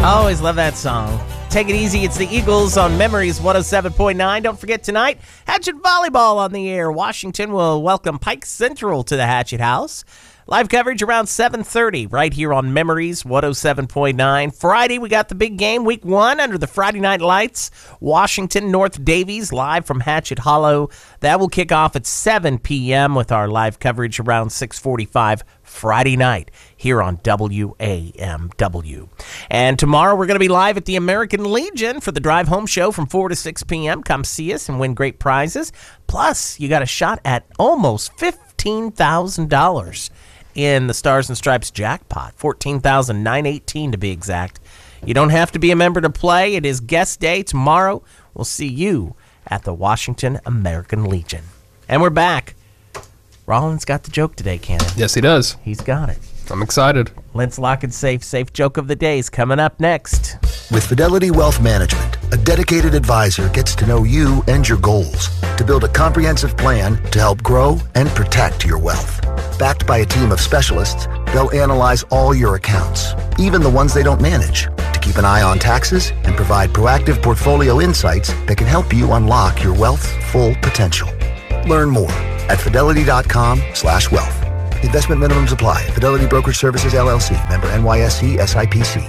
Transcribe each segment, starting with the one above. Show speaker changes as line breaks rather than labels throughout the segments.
Always love that song. Take it easy. It's the Eagles on Memories 107.9. Don't forget tonight, Hatchet Volleyball on the air. Washington will welcome Pike Central to the Hatchet House. Live coverage around 7:30 right here on Memories 107.9. Friday, we got the big game, week 1 under the Friday night lights. Washington North Davies live from Hatchet Hollow. That will kick off at 7 p.m. with our live coverage around 6:45 Friday night here on WAMW. And tomorrow we're going to be live at the American Legion for the Drive Home Show from 4 to 6 p.m. Come see us and win great prizes. Plus, you got a shot at almost $15,000 in the Stars and Stripes jackpot, $14,918 to be exact. You don't have to be a member to play. It is guest day tomorrow. We'll see you at the Washington American Legion. And we're back. Rollins got the joke today, Cannon.
Yes, he does.
He's got it.
I'm excited.
Lentz Lock and Safe joke of the day is coming up next.
With Fidelity Wealth Management, a dedicated advisor gets to know you and your goals to build a comprehensive plan to help grow and protect your wealth. Backed by a team of specialists, they'll analyze all your accounts, even the ones they don't manage, to keep an eye on taxes and provide proactive portfolio insights that can help you unlock your wealth's full potential. Learn more at fidelity.com/wealth. Investment minimums apply. Fidelity Brokerage Services, LLC. Member NYSE SIPC.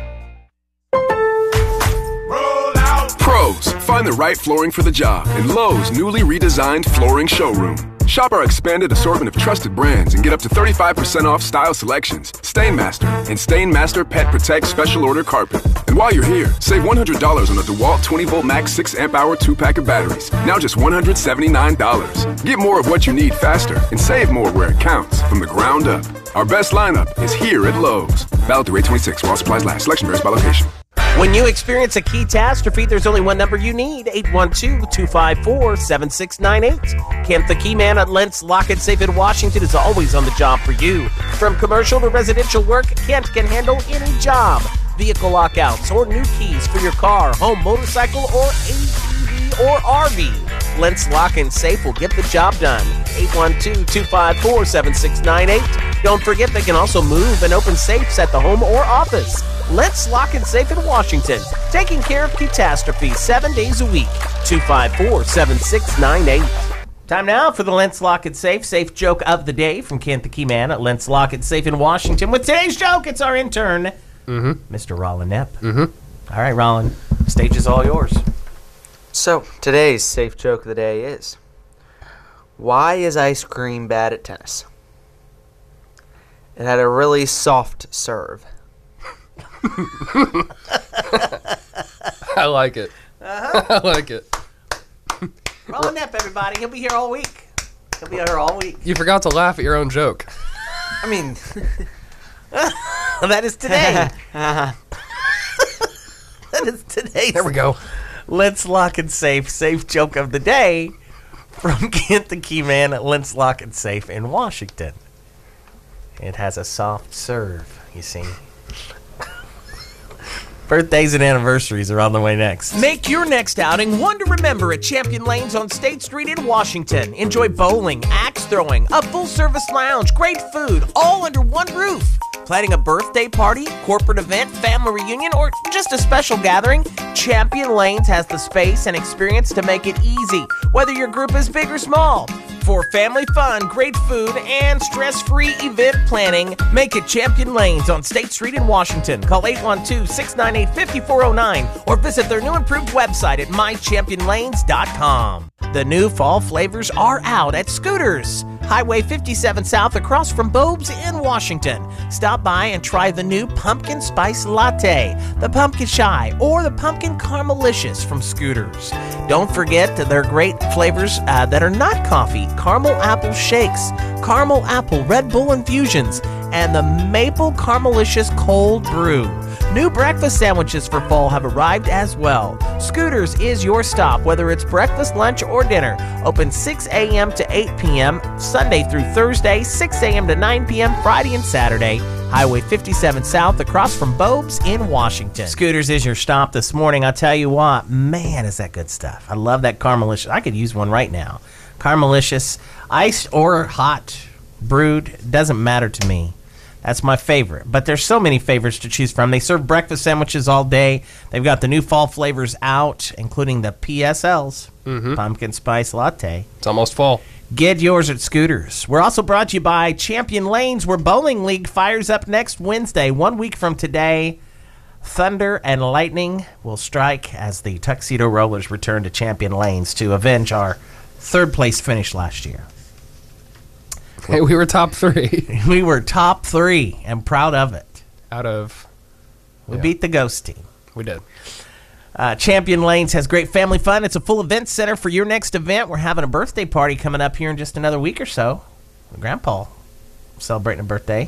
Pros, find the right flooring for the job in Lowe's newly redesigned flooring showroom. Shop our expanded assortment of trusted brands and get up to 35% off style selections, Stainmaster, and Stainmaster Pet Protect Special Order Carpet. And while you're here, save $100 on the DeWalt 20-volt max 6-amp-hour 2-pack of batteries. Now just $179. Get more of what you need faster and save more where it counts from the ground up. Our best lineup is here at Lowe's. Valid through 8/26 while supplies last. Selection varies by location.
When you experience a catastrophe, there's only one number you need, 812-254-7698. Kent the Key Man at Lentz Lock and Safe in Washington is always on the job for you. From commercial to residential work, Kent can handle any job. Vehicle lockouts or new keys for your car, home, motorcycle, or ATV or RV. Lentz Lock and Safe will get the job done. 812-254-7698. Don't forget they can also move and open safes at the home or office. Lentz Lock and Safe in Washington, taking care of catastrophes 7 days a week. 254-7698. Time now for the Lentz Lock and Safe joke of the day from Kent the Key Man at Lentz Lock and Safe in Washington. With today's joke, it's our intern, Mr. Rollin Knepp. All right, Rollin, stage is all yours.
So, today's safe joke of the day is, why is ice cream bad at tennis? It had a really soft serve.
I like it. I like it.
Rollin Knepp, everybody. He'll be here all week.
You forgot to laugh at your own joke.
I mean...
that is today. That is today's.
There we go.
Lentz Lock and Safe joke of the day from Kent the Key Man at Lentz Lock and Safe in Washington. It has a soft serve, you see. Birthdays and anniversaries are on the way next. Make your next outing one to remember at Champion Lanes on State Street in Washington. Enjoy bowling, axe throwing, a full-service lounge, great food, all under one roof. Planning a birthday party, corporate event, family reunion, or just a special gathering? Champion Lanes has the space and experience to make it easy, whether your group is big or small. For family fun, great food, and stress-free event planning, make it Champion Lanes on State Street in Washington. Call 812-698-5409 or visit their new improved website at mychampionlanes.com. The new fall flavors are out at Scooters, Highway 57 South across from Bob's in Washington. Stop by and try the new Pumpkin Spice Latte, the Pumpkin Shy, or the Pumpkin Caramelicious from Scooters. Don't forget their great flavors that are not coffee: caramel apple shakes, caramel apple Red Bull infusions, and the maple caramelicious cold brew. New breakfast sandwiches for fall have arrived as well. Scooters is your stop, whether it's breakfast, lunch, or dinner. Open 6 a.m. to 8 p.m. Sunday through Thursday, 6 a.m. to 9 p.m. Friday and Saturday. Highway 57 South across from Bob's in Washington. Scooters is your stop this morning. I'll tell you what, man, is that good stuff. I love that caramelicious. I could use one right now. Caramelicious, iced or hot, brewed, doesn't matter to me. That's my favorite. But there's so many favorites to choose from. They serve breakfast sandwiches all day. They've got the new fall flavors out, including the PSLs, Pumpkin Spice Latte.
It's almost fall.
Get yours at Scooters. We're also brought to you by Champion Lanes, where Bowling League fires up next Wednesday. 1 week from today, thunder and lightning will strike as the Tuxedo Rollers return to Champion Lanes to avenge our third-place finish last year.
Hey, we were top 3.
We were top 3 and proud of it.
Out of...
We beat the Ghost team.
We did.
Champion Lanes has great family fun. It's a full event center for your next event. We're having a birthday party coming up here in just another week or so. Grandpa celebrating a birthday.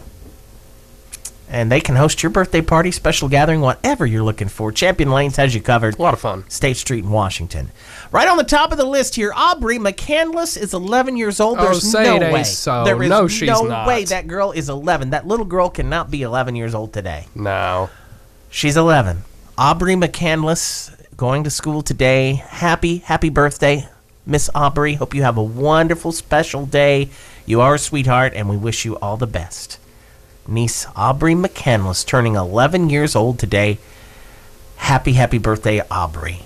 And they can host your birthday party, special gathering, whatever you're looking for. Champion Lanes has you covered.
A lot of fun.
State Street in Washington. Right on the top of the list here, Aubrey McCandless is 11 years old. There's no way.
So.
There is
no, she's
no
not.
way that girl is 11. That little girl cannot be 11 years old today.
No.
She's 11. Aubrey McCandless going to school today. Happy birthday, Miss Aubrey. Hope you have a wonderful, special day. You are a sweetheart, and we wish you all the best. Niece Aubrey McCandless turning 11 years old today. Happy birthday, Aubrey.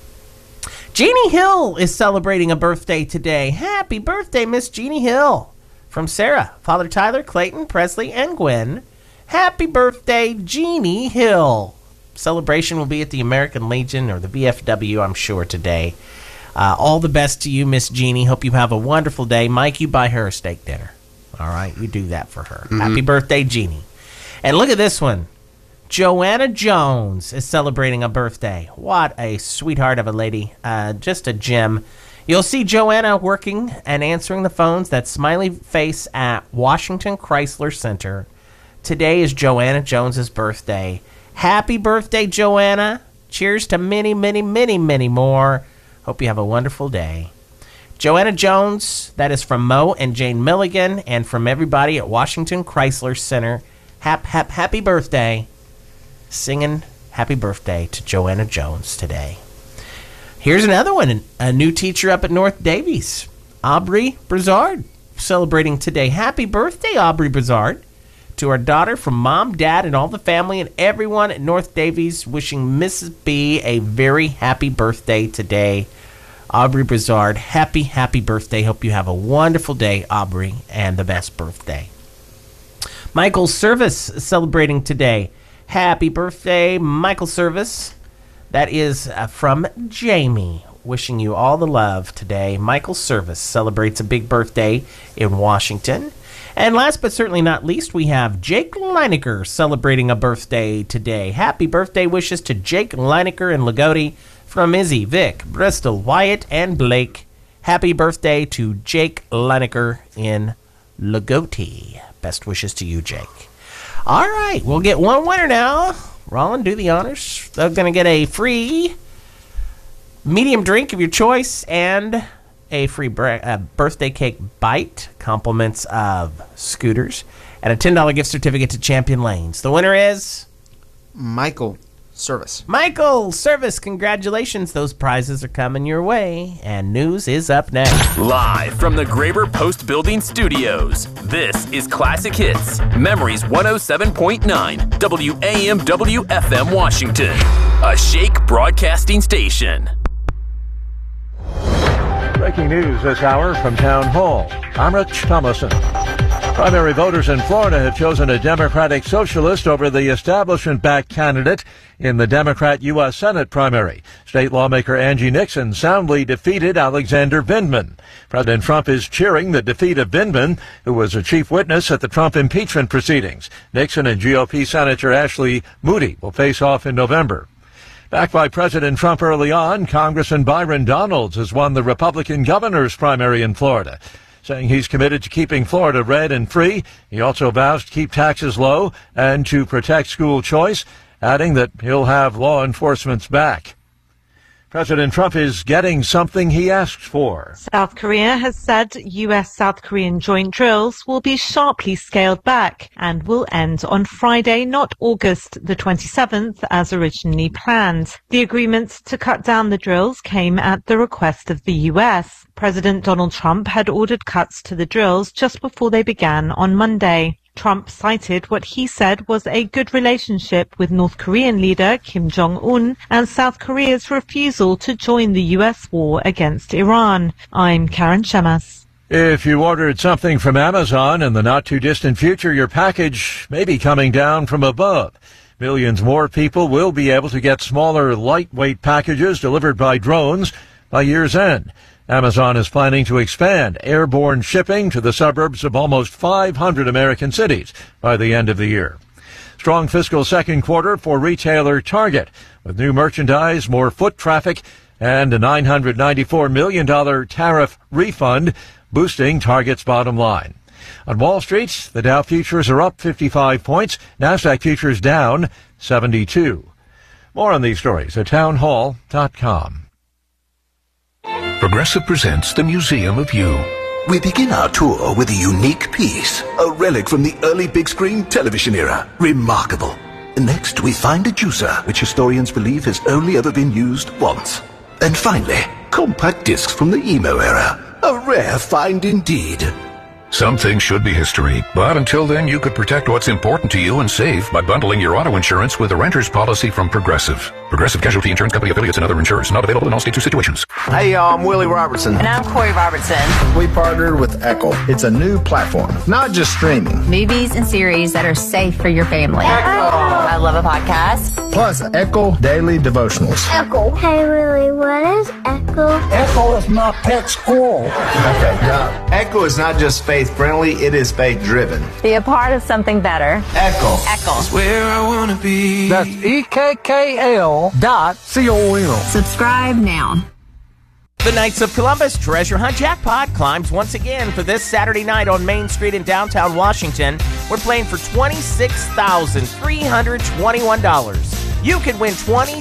Jeannie Hill is celebrating a birthday today. Happy birthday, Miss Jeannie Hill. From Sarah, Father Tyler, Clayton, Presley, and Gwen. Happy birthday, Jeannie Hill. Celebration will be at the American Legion or the VFW, I'm sure, today. All the best to you, Miss Jeannie. Hope you have a wonderful day. Mike, you buy her a steak dinner. All right, you do that for her. Happy birthday, Jeannie. And look at this one. Joanna Jones is celebrating a birthday. What a sweetheart of a lady. Just a gem. You'll see Joanna working and answering the phones. That smiley face at Washington Chrysler Center. Today is Joanna Jones's birthday. Happy birthday, Joanna. Cheers to many, many, many, many more. Hope you have a wonderful day. Joanna Jones, that is from Mo and Jane Milligan, and from everybody at Washington Chrysler Center. Happy birthday. Singing happy birthday to Joanna Jones today. Here's another one, a new teacher up at North Davies, Aubrey Brizard, celebrating today. Happy birthday, Aubrey Brizard. To our daughter from Mom, Dad, and all the family and everyone at North Davies, wishing Mrs. B a very happy birthday today. Aubrey Brizard, happy birthday. Hope you have a wonderful day, Aubrey, and the best birthday. Michael Service celebrating today. Happy birthday, Michael Service. That is from Jamie. Wishing you all the love today. Michael Service celebrates a big birthday in Washington. And last but certainly not least, we have Jake Lineker celebrating a birthday today. Happy birthday wishes to Jake Lineker in Lagodi from Izzy, Vic, Bristol, Wyatt, and Blake. Happy birthday to Jake Lineker in Lagodi. Best wishes to you, Jake. All right, we'll get one winner now. Roland, do the honors. They're going to get a free medium drink of your choice and a free birthday cake bite, compliments of Scooters, and a $10 gift certificate to Champion Lanes. The winner is
Michael Service.
Michael Service, congratulations. Those prizes are coming your way, and news is up next.
Live from the Graber Post Building Studios, this is Classic Hits, Memories 107.9, WAMW FM Washington, a Shake Broadcasting station.
Breaking news this hour from Town Hall. I'm Rich Thomason. Primary voters in Florida have chosen a Democratic socialist over the establishment-backed candidate in the Democrat U.S. Senate primary. State lawmaker Angie Nixon soundly defeated Alexander Vindman. President Trump is cheering the defeat of Vindman, who was a chief witness at the Trump impeachment proceedings. Nixon and GOP Senator Ashley Moody will face off in November. Backed by President Trump early on, Congressman Byron Donalds has won the Republican governor's primary in Florida. Saying he's committed to keeping Florida red and free. He also vows to keep taxes low and to protect school choice, adding that he'll have law enforcement's back. President Trump is getting something he asked for.
South Korea has said U.S.-South Korean joint drills will be sharply scaled back and will end on Friday, not August the 27th, as originally planned. The agreement to cut down the drills came at the request of the U.S. President Donald Trump had ordered cuts to the drills just before they began on Monday. Trump cited what he said was a good relationship with North Korean leader Kim Jong-un and South Korea's refusal to join the U.S. war against Iran. I'm Karen Shemas.
If you ordered something from Amazon in the not-too-distant future, your package may be coming down from above. Millions more people will be able to get smaller, lightweight packages delivered by drones by year's end. Amazon is planning to expand airborne shipping to the suburbs of almost 500 American cities by the end of the year. Strong fiscal second quarter for retailer Target, with new merchandise, more foot traffic, and a $994 million tariff refund, boosting Target's bottom line. On Wall Street, the Dow futures are up 55 points, NASDAQ futures down 72. More on these stories at townhall.com.
Progressive presents the Museum of You.
We begin our tour with a unique piece, a relic from the early big screen television era. Remarkable. Next, we find a juicer, which historians believe has only ever been used once. And finally, compact discs from the emo era. A rare find indeed.
Some things should be history, but until then you could protect what's important to you and save by bundling your auto insurance with a renter's policy from Progressive. Progressive Casualty Insurance Company affiliates and other insurers. Not available in all states or situations.
Hey y'all, I'm Willie Robertson.
And I'm Corey Robertson.
We partnered with Echo. It's a new platform, not just streaming.
Movies and series that are safe for your family.
Echo!
I love a podcast.
Plus Echo Daily Devotionals.
Echo. Hey Willie, what is Echo?
Echo is not pet squirrel. Okay, now, Echo is not just faith-friendly, it is faith-driven.
Be a part of something better.
Echo.
Echo.
That's where I want to be.
That's EKKL.com.
Subscribe now.
The Knights of Columbus Treasure Hunt Jackpot climbs once again for this Saturday night on Main Street in downtown Washington. We're playing for $26,321. You can win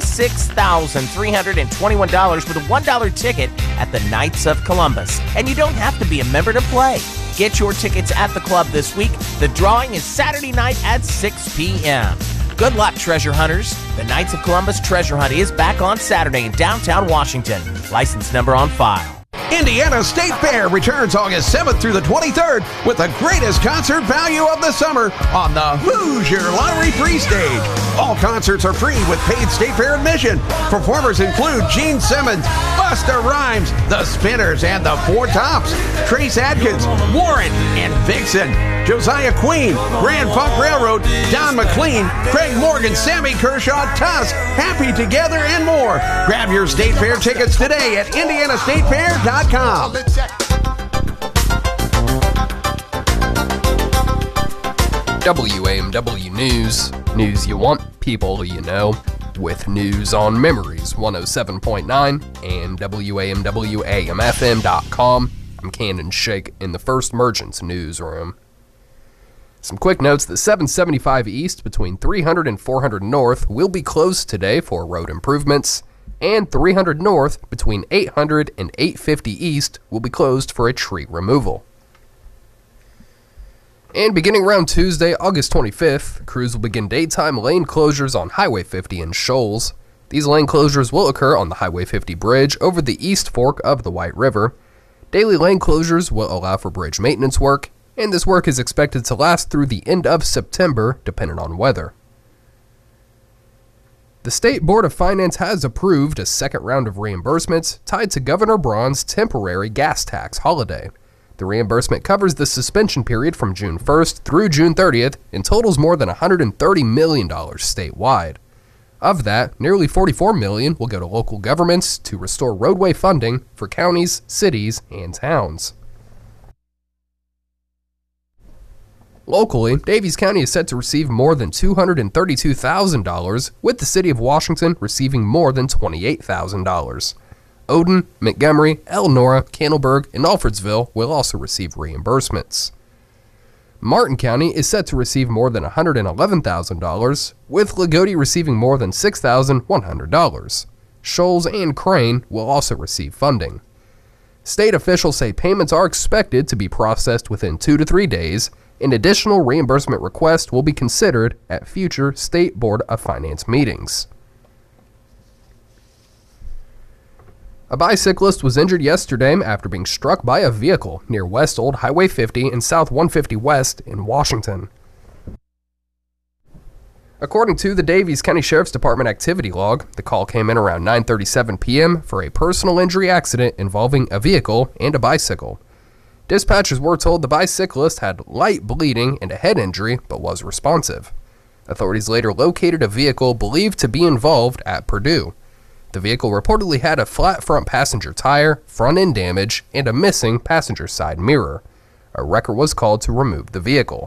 $26,321 with a $1 ticket at the Knights of Columbus. And you don't have to be a member to play. Get your tickets at the club this week. The drawing is Saturday night at 6 p.m. Good luck, treasure hunters. The Knights of Columbus Treasure Hunt is back on Saturday in downtown Washington. License number on file.
Indiana State Fair returns August 7th through the 23rd with the greatest concert value of the summer on the Hoosier Lottery Free Stage. All concerts are free with paid State Fair admission. Performers include Gene Simmons, Busta Rhymes, The Spinners and the Four Tops, Trace Adkins, Warren and Vixen, Josiah Queen, Grand Funk Railroad, Don McLean, Craig Morgan, Sammy Kershaw, Tusk, Happy Together, and more. Grab your State Fair tickets today at IndianaStateFair.com.
WAMW News. News you want, people you know. With news on Memories 107.9 and WAMWAMFM.com. I'm Cannon Shake in the First Merchants newsroom. Some quick notes: the 775 East between 300 and 400 North will be closed today for road improvements, and 300 North between 800 and 850 East will be closed for a tree removal. And beginning around Tuesday, August 25th, crews will begin daytime lane closures on Highway 50 in Shoals. These lane closures will occur on the Highway 50 bridge over the East Fork of the White River. Daily lane closures will allow for bridge maintenance work, and this work is expected to last through the end of September, depending on weather. The State Board of Finance has approved a second round of reimbursements tied to Governor Braun's temporary gas tax holiday. The reimbursement covers the suspension period from June 1st through June 30th and totals more than $130 million statewide. Of that, nearly $44 million will go to local governments to restore roadway funding for counties, cities, and towns. Locally, Davies County is set to receive more than $232,000, with the City of Washington receiving more than $28,000. Odin, Montgomery, Elnora, Candleburg, and Alfredsville will also receive reimbursements. Martin County is set to receive more than $111,000, with Lagodi receiving more than $6,100. Shoals and Crane will also receive funding. State officials say payments are expected to be processed within 2 to 3 days, and additional reimbursement requests will be considered at future State Board of Finance meetings. A bicyclist was injured yesterday after being struck by a vehicle near West Old Highway 50 and South 150 West in Washington. According to the Davies County Sheriff's Department activity log, the call came in around 9:37 p.m. for a personal injury accident involving a vehicle and a bicycle. Dispatchers were told the bicyclist had light bleeding and a head injury, but was responsive. Authorities later located a vehicle believed to be involved at Purdue. The vehicle reportedly had a flat front passenger tire, front end damage, and a missing passenger side mirror. A wrecker was called to remove the vehicle.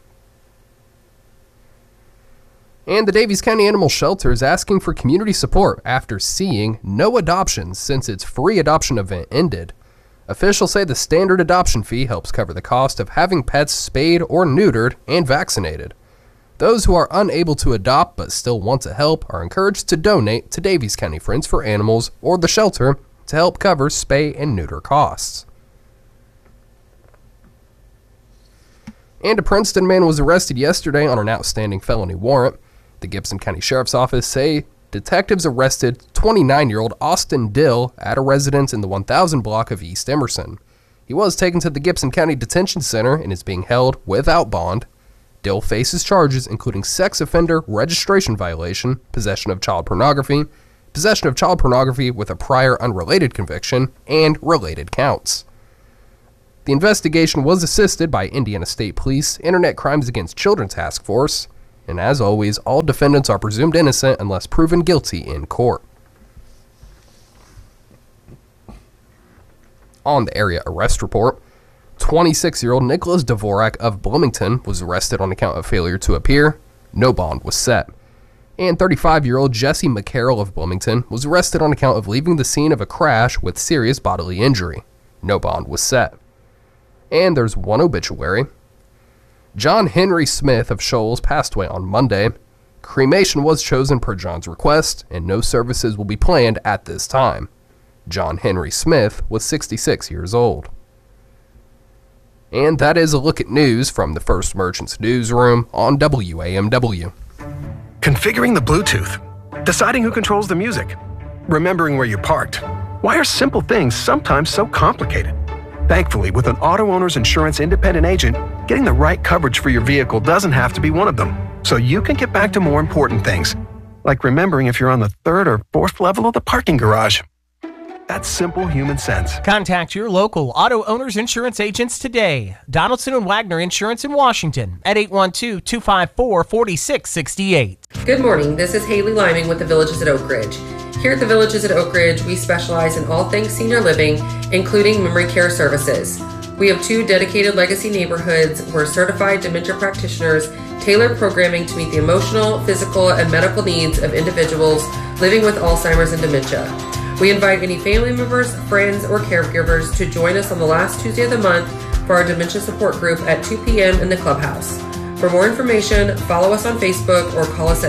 And the Davies County Animal Shelter is asking for community support after seeing no adoptions since its free adoption event ended. Officials say the standard adoption fee helps cover the cost of having pets spayed or neutered and vaccinated. Those who are unable to adopt but still want to help are encouraged to donate to Davies County Friends for Animals or the shelter to help cover spay and neuter costs. And a Princeton man was arrested yesterday on an outstanding felony warrant. The Gibson County Sheriff's Office say detectives arrested 29-year-old Austin Dill at a residence in the 1000 block of East Emerson. He was taken to the Gibson County Detention Center and is being held without bond. Dill faces charges including sex offender registration violation, possession of child pornography with a prior unrelated conviction, and related counts. The investigation was assisted by Indiana State Police Internet Crimes Against Children Task Force, and as always, all defendants are presumed innocent unless proven guilty in court. On the area arrest report, 26-year-old Nicholas Dvorak of Bloomington was arrested on account of failure to appear. No bond was set. And 35-year-old Jesse McCarroll of Bloomington was arrested on account of leaving the scene of a crash with serious bodily injury. No bond was set. And there's one obituary. John Henry Smith of Shoals passed away on Monday. Cremation was chosen per John's request, and no services will be planned at this time. John Henry Smith was 66 years old. And that is a look at news from the First Merchants newsroom on WAMW.
Configuring the Bluetooth, deciding who controls the music, remembering where you parked. Why are simple things sometimes so complicated? Thankfully, with an Auto Owners Insurance independent agent, getting the right coverage for your vehicle doesn't have to be one of them, so you can get back to more important things, like remembering if you're on the third or fourth level of the parking garage. That's simple human sense.
Contact your local Auto Owners Insurance agents today. Donaldson and Wagner Insurance in Washington at 812-254-4668.
Good morning. This is Haley Liming with the Villages at Oak Ridge. Here at the Villages at Oak Ridge, we specialize in all things senior living, including memory care services. We have 2 dedicated legacy neighborhoods where certified dementia practitioners tailor programming to meet the emotional, physical, and medical needs of individuals living with Alzheimer's and dementia. We invite any family members, friends, or caregivers to join us on the last Tuesday of the month for our dementia support group at 2 p.m. in the clubhouse. For more information, follow us on Facebook or call us at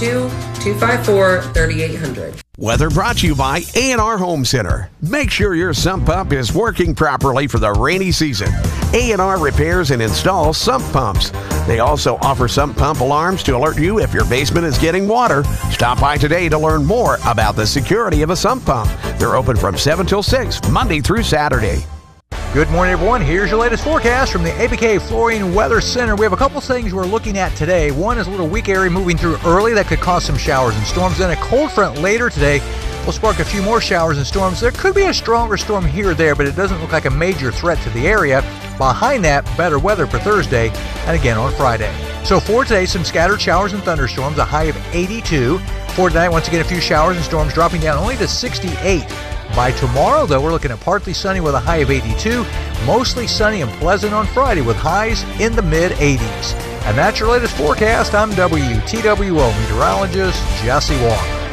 812-254-3800.
Weather brought to you by A&R Home Center. Make sure your sump pump is working properly for the rainy season. A&R repairs and installs sump pumps. They also offer sump pump alarms to alert you if your basement is getting water. Stop by today to learn more about the security of a sump pump. They're open from 7 till 6, Monday through Saturday.
Good morning, everyone. Here's your latest forecast from the ABK Flooring Weather Center. We have a couple things we're looking at today. One is a little weak area moving through early that could cause some showers and storms. Then a cold front later today will spark a few more showers and storms. There could be a stronger storm here or there, but it doesn't look like a major threat to the area. Behind that, better weather for Thursday and again on Friday. So for today, some scattered showers and thunderstorms, a high of 82. For tonight, once again, a few showers and storms dropping down only to 68. By tomorrow, though, we're looking at partly sunny with a high of 82, mostly sunny and pleasant on Friday with highs in the mid-80s. And that's your latest forecast. I'm WTWO meteorologist Jesse Walker.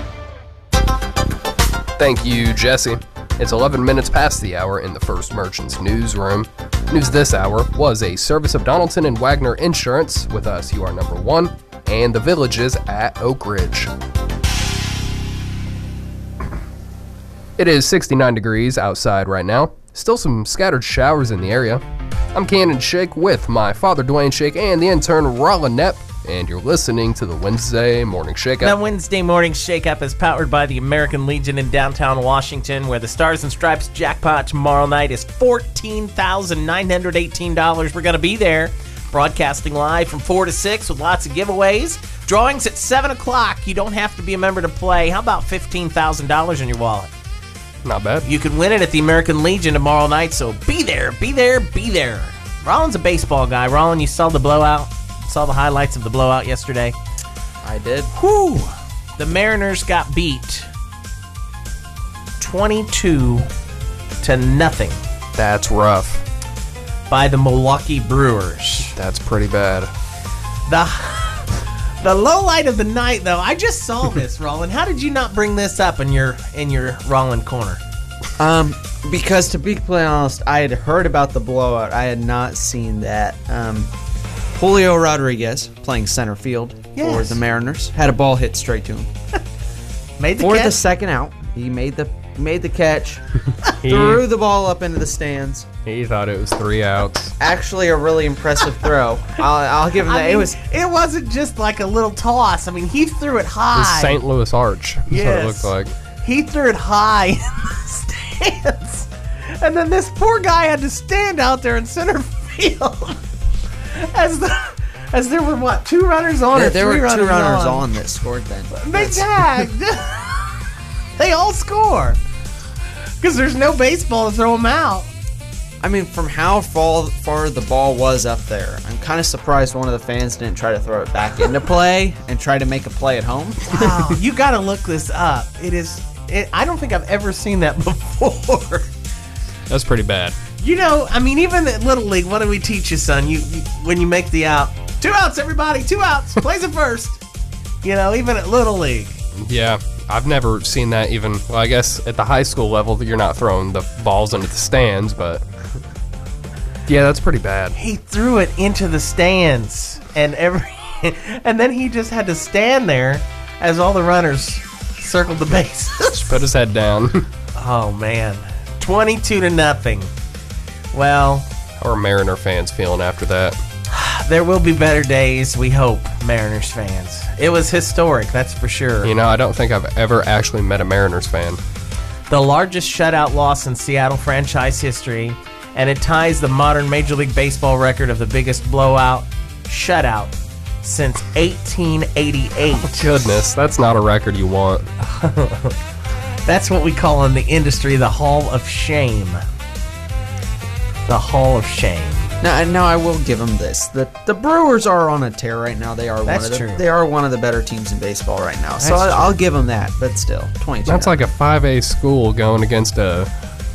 Thank you, Jesse. It's 11 minutes past the hour in the First Merchants newsroom. News this hour was a service of Donaldson and Wagner Insurance. With us, you are number 1, and the Villages at Oak Ridge. It is 69 degrees outside right now. Still some scattered showers in the area. I'm Cannon Shake with my father Dwayne Shake and the intern Rollin Knepp, and you're listening to the Wednesday Morning Shake-Up.
The Wednesday Morning Shake-Up is powered by the American Legion in downtown Washington, where the Stars and Stripes jackpot tomorrow night is $14,918. We're going to be there broadcasting live from 4 to 6 with lots of giveaways. Drawings at 7 o'clock. You don't have to be a member to play. How about $15,000 in your wallet?
Not bad.
You can win it at the American Legion tomorrow night, so be there, be there, be there. Rollin's a baseball guy. Rollin, you saw the blowout? Saw the highlights of the blowout yesterday?
I did.
Whew. The Mariners got beat 22-0
That's rough.
by the Milwaukee Brewers.
That's pretty bad.
The low light of the night, though, I just saw this, Rollin. How did you not bring this up in your Rollin corner?
Because to be completely honest, I had heard about the blowout. I had not seen that. Julio Rodriguez, playing center field for the Mariners, had a ball hit straight to him.
Made the
for
catch?
the second out. He made the catch, threw the ball up into the stands.
He thought it was 3 outs.
Actually, a really impressive throw. I'll give him that.
It wasn't just like a little toss. I mean, he threw it high.
The St. Louis Arch. That's what it looked like.
He threw it high in the stands. And then this poor guy had to stand out there in center field as there were, what, 2 runners on or 3
there were 2 runners
on
that scored then.
They tagged. They all score. Because there's no baseball to throw them out.
I mean, from how far the ball was up there, I'm kind of surprised one of the fans didn't try to throw it back into play and try to make a play at home.
Wow, you got to look this up. I don't think I've ever seen that before.
That's pretty bad.
You know, I mean, even at Little League, what do we teach you, son? You when you make the out, 2 outs, everybody, 2 outs, plays it first. You know, even at Little League.
Yeah, I've never seen that even. Well, I guess at the high school level, you're not throwing the balls into the stands, but yeah, that's pretty bad.
He threw it into the stands, and then he just had to stand there as all the runners circled the bases.
Just put his head down.
Oh man, 22-0. Well,
how are Mariner fans feeling after that?
There will be better days, we hope, Mariners fans. It was historic, that's for sure.
You know, I don't think I've ever actually met a Mariners fan.
The largest shutout loss in Seattle franchise history, and it ties the modern Major League Baseball record of the biggest blowout shutout since 1888.
Oh, goodness, that's not a record you want.
That's what we call in the industry the Hall of Shame. The Hall of Shame.
Now I will give them this: the Brewers are on a tear right now. They are They are one of the better teams in baseball right now. So I'll give them that. But still, 22.
That's like a 5A school going against a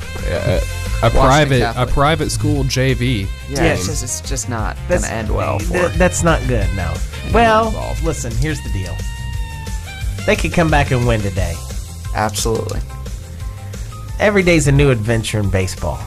private school JV.
Yeah, it's just not going to end well for it.
That's not good. No. Well, listen. Here's the deal. They could come back and win today.
Absolutely.
Every day's a new adventure in baseball.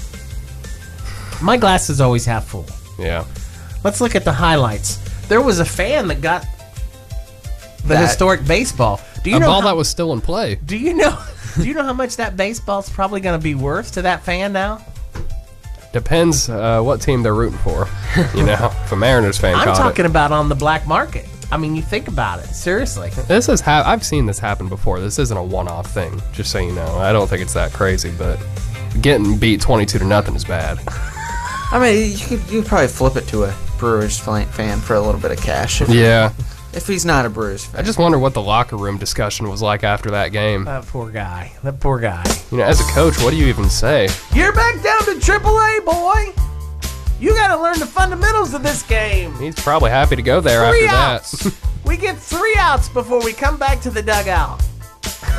My glass is always half full.
Yeah.
Let's look at the highlights. There was a fan that got the historic baseball. Do you know
ball that was still in play.
Do you know how much that baseball's probably going to be worth to that fan now?
Depends what team they're rooting for. You know, if a Mariners fan
I'm
caught
talking
it.
about on the black market. I mean, you think about it. Seriously.
I've seen this happen before. This isn't a one-off thing, just so you know. I don't think it's that crazy, but getting beat 22-0 is bad.
I mean, you could probably flip it to a Brewers fan for a little bit of cash. If he's not a Brewers fan.
I just wonder what the locker room discussion was like after that game.
That poor guy. That poor guy.
You know, as a coach, what do you even say?
You're back down to AAA, boy. You got to learn the fundamentals of this game.
He's probably happy to go there after that.
We get 3 outs before we come back to the dugout.